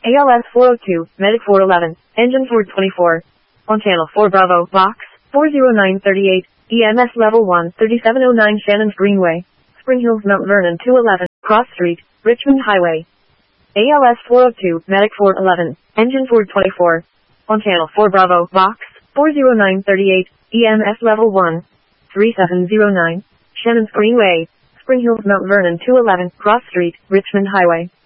ALS 402, Medic 411, Engine 424. On Channel 4 Bravo, Box 40938, EMS Level 1, 3709 Shannon's Greenway, Spring Hills, Mount Vernon 211, Cross Street, Richmond Highway. ALS 402, Medic 411, Engine 424. On Channel 4 Bravo, Box 40938, EMS Level 1, 3709, Shannon's Greenway, Spring Hills, Mount Vernon 211, Cross Street, Richmond Highway.